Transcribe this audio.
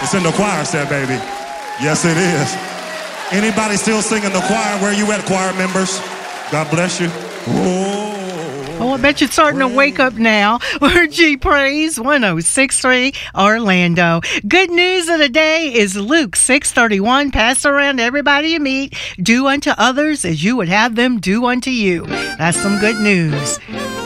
It's in the choir set, baby. Yes, it is. Anybody still singing the choir? Where you at, choir members? God bless you. Oh, I bet you're starting to wake up now. We're G-Praise 106.3 Orlando. Good news of the day is Luke 6:31. Pass around to everybody you meet. Do unto others as you would have them do unto you. That's some good news.